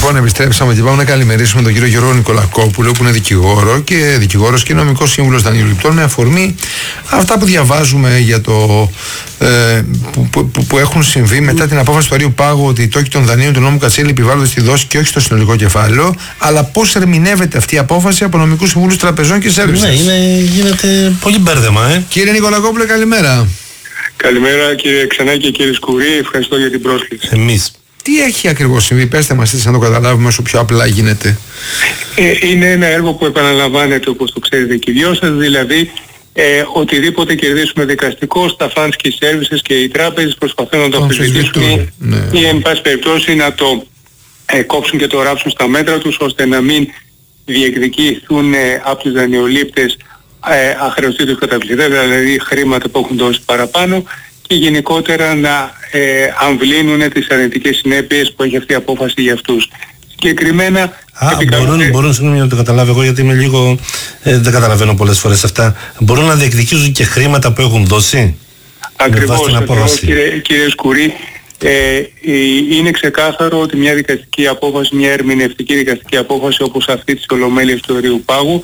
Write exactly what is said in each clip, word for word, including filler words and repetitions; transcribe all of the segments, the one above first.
Λοιπόν, επιστρέψαμε και πάμε να καλημερίσουμε τον κύριο Γιώργο Νικολακόπουλο, που είναι δικηγόρο και δικηγόρος και νομικός σύμβουλος δανειοληπτών, με αφορμή αυτά που διαβάζουμε για το, ε, που, που, που έχουν συμβεί μετά την απόφαση του Αριού Πάγου ότι οι τόκοι των δανείων του νόμου Κατσέλη επιβάλλονται στη δόση και όχι στο συνολικό κεφάλαιο. Αλλά πώς ερμηνεύεται αυτή η απόφαση από νομικούς συμβούλους τραπεζών και σέρβισες? Ναι, είναι, γίνεται πολύ μπέρδεμα, ε. Κύριε Νικολακόπουλε, καλημέρα. Καλημέρα κύριε Ξενάκη και κύριε Σκουρή, ευχαριστώ για την πρόσκληση. Εμείς. Τι έχει ακριβώς συμβεί, πέστε μας εσείς να το καταλάβουμε όσο πιο απλά γίνεται. Ε, είναι ένα έργο που επαναλαμβάνεται, όπως το ξέρετε και οι δυο σας, δηλαδή ε, οτιδήποτε κερδίσουμε δικαστικό, τα funds και οι services και οι τράπεζες προσπαθούν να το αμφισβητήσουν ναι. ή εν πάση περιπτώσει να το ε, κόψουν και το ράψουν στα μέτρα τους, ώστε να μην διεκδικηθούν ε, από τους δανειολήπτες ε, αχρεωστήτως καταβλητές, δηλαδή χρήματα που έχουν δώσει παραπάνω, και γενικότερα να ε, αμβλύνουν τις αρνητικές συνέπειες που έχει αυτή η απόφαση για αυτούς. Συγκεκριμένα... Α, επικαλούνται... μπορούν, μπορούν συγγνώμη να το καταλάβω εγώ, γιατί είμαι λίγο... Ε, δεν καταλαβαίνω πολλές φορές αυτά. Μπορούν να διεκδικήσουν και χρήματα που έχουν δώσει? Ακριβώς, ακριβώς κύριε, κύριε Σκουρή. Ε, είναι ξεκάθαρο ότι μια δικαστική απόφαση, μια ερμηνευτική δικαστική απόφαση όπως αυτή της Ολομέλειας του Αριού Πάγου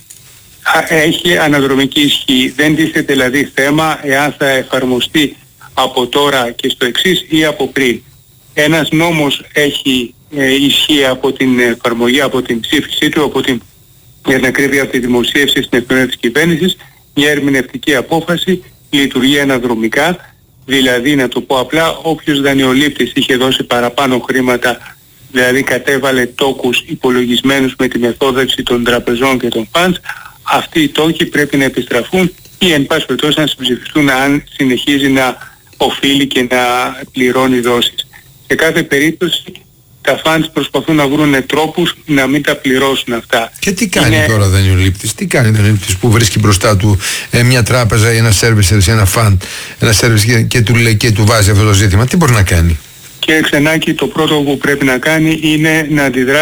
έχει αναδρομική ισχύ. Δεν τίθεται δηλαδή θέμα εάν θα εφαρμοστεί από τώρα και στο εξής ή από πριν. Ένας νόμος έχει ε, ισχύ από την εφαρμογή, από την ψήφισή του, από την, για την ακρίβεια, από τη δημοσίευση στην εφημερίδα της κυβέρνησης. Μια ερμηνευτική απόφαση λειτουργεί αναδρομικά, δηλαδή να το πω απλά, όποιος δανειολήπτης είχε δώσει παραπάνω χρήματα, δηλαδή κατέβαλε τόκους υπολογισμένους με τη μεθόδευση των τραπεζών και των funds, αυτοί οι τόκοι πρέπει να επιστραφούν ή εν πάση περιπτώσει να συμψηφιστούν αν συνεχίζει να οφείλει και να πληρώνει δόσεις. Σε κάθε περίπτωση τα funds προσπαθούν να βρουν τρόπους να μην τα πληρώσουν αυτά. Και τι κάνει Είναι... τώρα ο δανειολήπτης, τι κάνει ο δανειολήπτης που βρίσκει μπροστά του ε, μια τράπεζα ή ένα servicer ή ένα fund, ένα service και, και, του, και του βάζει αυτό το ζήτημα, τι μπορεί να κάνει? Κύριε Ξενάκη, το πρώτο που πρέπει να κάνει είναι να αντιδράσει